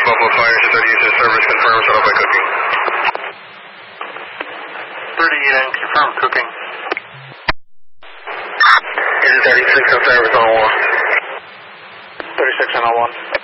Buffalo Fire, 38 service confirmed, set up by cooking. 38 and confirmed cooking. Engine 36 on service on 1. 36 on 01.